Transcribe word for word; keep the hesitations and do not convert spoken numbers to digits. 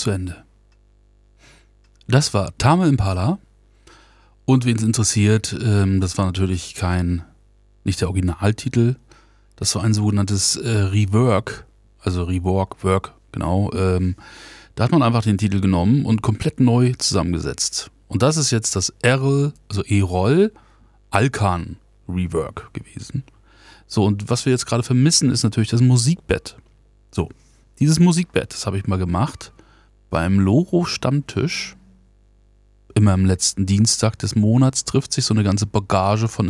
zu Ende. Das war Tame Impala. Und wen es interessiert, ähm, das war natürlich kein, nicht der Originaltitel. Das war ein sogenanntes äh, Rework, also Rework, Work, genau. Ähm, da hat man einfach den Titel genommen und komplett neu zusammengesetzt. Und das ist jetzt das Errol, also Erol Alkan Rework gewesen. So, und was wir jetzt gerade vermissen, ist natürlich das Musikbett. So, dieses Musikbett, das habe ich mal gemacht beim Loro-Stammtisch. Immer am letzten Dienstag des Monats trifft sich so eine ganze Bagage von